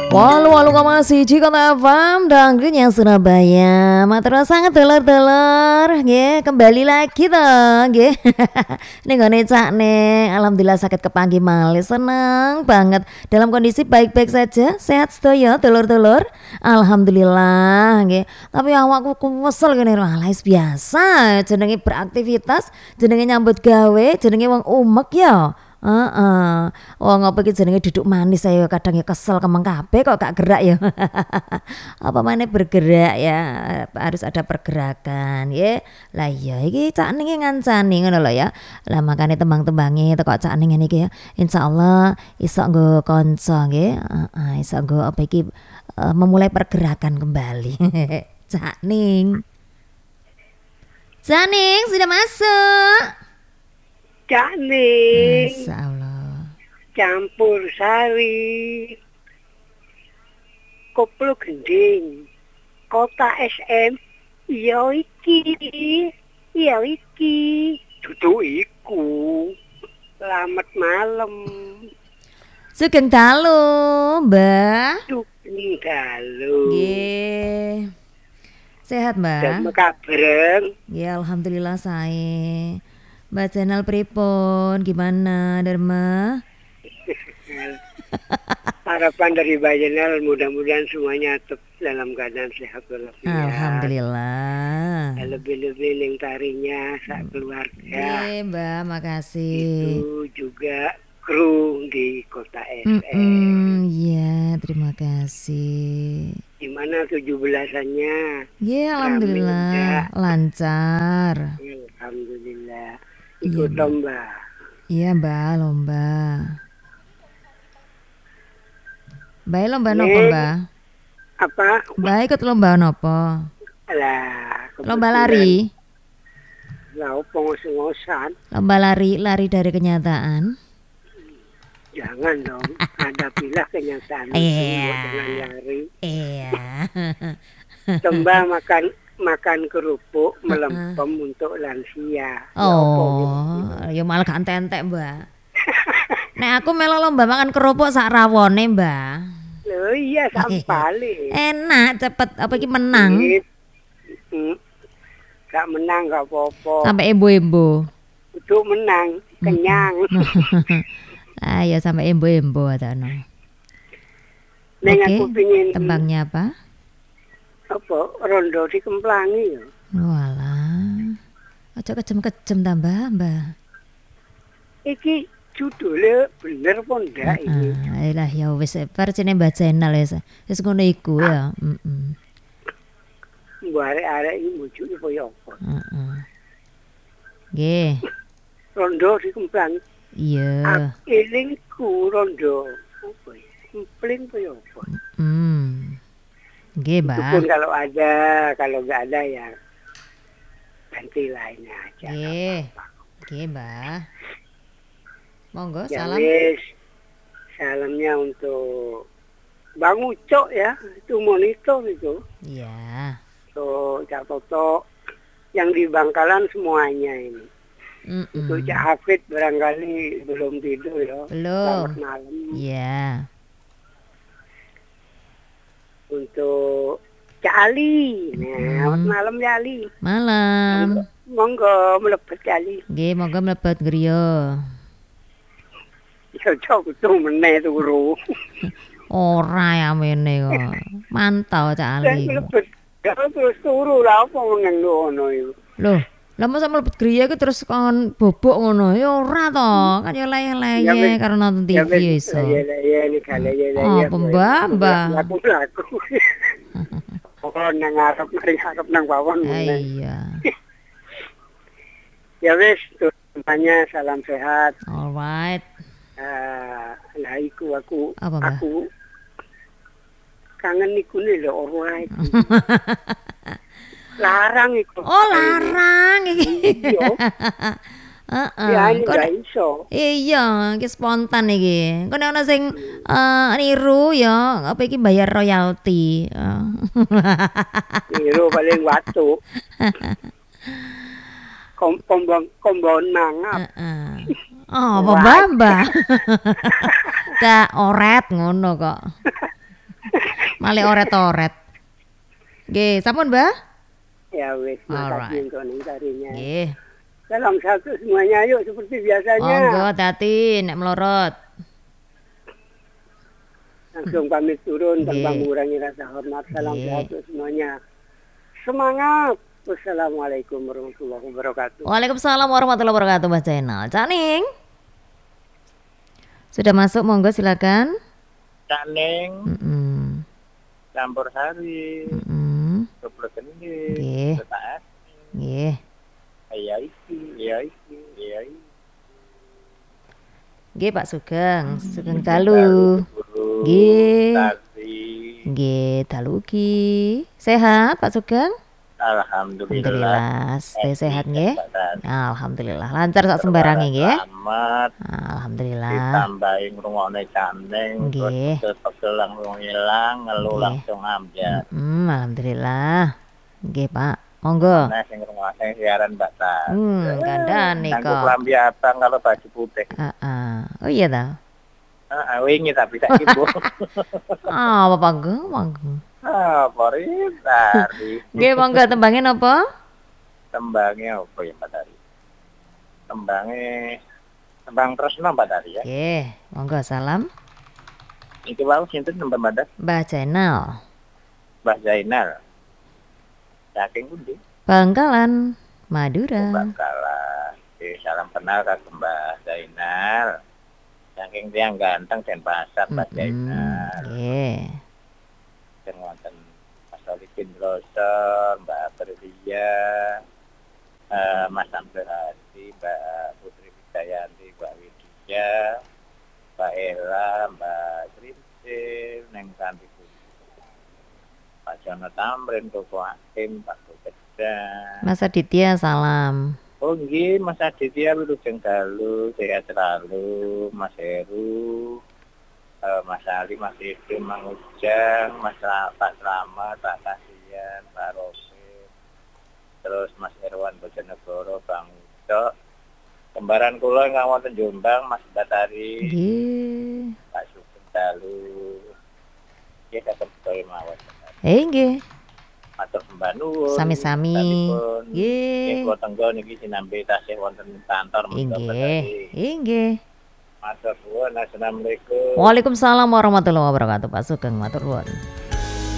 Walu-walu siji Kota FM Dangdunya Surabaya. Matur sangat delor-delor nggih, kembali lagi to nggih. Ning gone Cak Ning, alhamdulillah sakit kepanggih malih, seneng banget. Dalam kondisi baik-baik saja, sehat sedaya delor-delor. Alhamdulillah nggih. Tapi awakku kesel kene wis biasa jenenge beraktivitas, jenenge nyambut gawe, jenenge wong umek ya. Wong apa iki jenenge duduk manis saya kadang ya kesel kemeng kabeh kok gak gerak ya. Apa maneh bergerak ya, harus ada pergerakan ya. Lah iya iki Cak Ning ngancani ngono lho ya. Lah makane tembang-tembange teko Cak Ning ngene iki ya. Insyaallah iso nggo kanca nggih. Iso nggo apa iki memulai pergerakan kembali. Cak Ning. Cak Ning sudah masuk. Cak Ning, Masya Allah. campur sari, koplo gending, kota SM, ya iki, duduk iku, selamat malam, Sugeng dalu, Mbah. sugeng dalu, Nggih. Sehat, Mbah? dan kabareng, Ya, alhamdulillah saya. Mbak Channel pripun? Gimana, Dharma? harapan dari Bajenal mudah-mudahan semuanya tetap dalam keadaan sehat walafiat. Alhamdulillah. Lebih-lebih ning tarinya sak keluarga. Nggih, Mbak, makasih. Itu juga kru di kota SM. Iya, terima kasih. Gimana 17-annya? Iya, alhamdulillah lancar. Alhamdulillah. Iya, Ikut Mbak. lomba. Iya, Mbak, lomba. Mbak lomba Nih. nopo, Mbak? Apa? Mbak ikut lomba nopo? Lah, Lomba lari. Lah, apa ngos-ngosan? Lomba lari dari kenyataan. Jangan dong. Hadapilah kenyataan Iya. itu dengan lari. Iya. Coba makan kerupuk melempem untuk lansia. Ya apa gitu? Ya malah gak entek, Mbak. Nek aku melu lomba makan kerupuk sak rawone, Mbak. Loh iya sampale. Enak, cepet apa iki menang. Gak menang gak apa-apa. Sampai embo-embo. Itu menang, kenyang. Ayo sampai embo-embo atano. Neng Oke, aku pingin tembangnya apa? apa rondo dikemplangi ya. Walah. Aja kejem-kejem tambah, Mbak. Iki judulnya bener pun ndak ini. Ayolah ya wis persine Mbak Channel wis ngono iku ya. Mbok arek-arek iki mujune kaya apa? Nggih. Rondo dikemplangi. Iya. Elingku rondo. Apa ya? Kempling kaya apa? Nggih, Itu Mbak. pun kalau ada, kalau nggak ada ya ganti lainnya aja. Nggih. Nggih, Mbak. Monggo Ya salam. wis, salamnya untuk Bang Ucok ya, itu monitor itu. Iya. So, Cak Toto yang di Bangkalan semuanya ini. Untuk Cak Hafid barangkali belum tidur ya. Belum. Selamat malam. Iya. Untuk Cak Ali. Nah, selamat malam Cak Ali. Malam. Monggo mlebet Cak Ali. Nggih, monggo mlebet griya. Ya cok itu meneh turu. Ora ya mene kok. Mantau Cak Ali. Mlebet ya terus turu lah apa meneng ngono iku. Loh, lah masa mlebet griya iku terus kon bobok ngono. Ya ora to, kan ya leye-leye karo nonton TV iso. Ya ini kali ya. Oh, pembamba. Laku. Oh, nang ngarep nang bawah. Iya. Ya wis, semuanya salam sehat. Alright. Lah iku aku Apa, Mbak? aku kangen iku nih lho ora iki. Larang iku. Oh, larang iki. Iya. Ya ini Kok gak iso. iya, iki spontan iki. Kok nek ana sing niru ya, apa iki bayar royalti. Niru paling watu. Kombon mangap. Oh, apa Mbak? Gak oret ngono kok. Male oret-oret. Nggih, sampun, Mbah? Ya wis, Alright. makasih untuk ningkarinya. Nggih. Salam satu semuanya, yuk seperti biasanya. Monggo hati nek melorot. Langsung pamit turun tanpa Nggih. mengurangi rasa hormat. Salam Nggih. satu semuanya. Semangat. Wassalamualaikum warahmatullahi wabarakatuh. Waalaikumsalam warahmatullahi wabarakatuh, Mbah Zainal. Cak Ning. Sudah masuk, monggo silakan. Caning, Mm-mm. campur sari, Mm-mm. keplek ini, Nggih. tetaan, Nggih. ya iki. Nggih, Pak Sugeng. Sugeng dalu. Nggih. Tadi, Nggih, dalu ugi. Sehat, Pak Sugeng? alhamdulillah. Stay sehat nggih. Pak Tadi. Alhamdulillah. Lancar sak sembarange nggih. Selamat, Alhamdulillah. ditambahi ngrungokne Caning, Nggih. terus pegel langsung ilang, ngeluh Nggih. langsung ambyar. Alhamdulillah. Nggih, Pak. Monggo. Nah, sing ngrungokne siaran Mbak Tadi. Kandhane Nganggo kok. klambi abang kalau baju putih. Oh iya ta. Wingi tapi saiki Bu. Apa panggung, panggung. Tari. Nggih, monggo tembangin apa? Tembangnya apa ya Pak Tari? Tembang Tresno Pak Tari ya. Nggih, monggo salam. Iki wau sinten nembang Mbak Tari? Mbah Zainal. Mbah Zainal. Saking pundi? Bangkalan, Madura. Bangkalan. Salam kenal kagem Mbah Zainal. Saking tiang ganteng dan pasar Mbah Zainal. Nggih. Sing wonten Mas Solikin Rosa, Mbak Aprilia, Mas Amber Hadi, Mbak Putri Wijayanti, Mbak Widya, Mbak Ella, Mbak Trinsil, Neng Santi Putri, Pak Jono Tamrin, Koko Hakim, Pak Gogeda. Mas Aditya salam. Oh nggih, Mas Aditya Wilujeng Dalu, sehat selalu, Mas Heru, Mas Ali, Mas Idris, Mang Ujang, Pak Slamet, Pak Kasian, Pak Rofi, terus Mas Irwan Bojonegoro, Bang Ucok, kembaran kula ingkang wonten Jombang, Mas Batari, Nggih. Pak Sugeng Dalu, nggih saged sedaya mawon. Nggih. Matur sembah nuwun. Sami-sami. Nggih, kula tenggo niki sinambi tasih wonten kantor Mas Batari. Nggih. Matur nuwun, assalamualaikum. Waalaikumsalam warahmatullahi wabarakatuh, Pak Sugeng. Matur nuwun.